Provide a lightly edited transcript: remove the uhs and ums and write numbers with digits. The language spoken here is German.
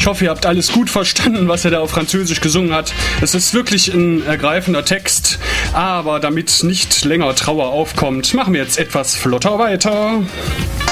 hoffe, ihr habt alles gut verstanden, was er da auf Französisch gesungen hat. Es ist wirklich ein ergreifender Text, aber damit nicht länger Trauer aufkommt, machen wir jetzt etwas flotter weiter.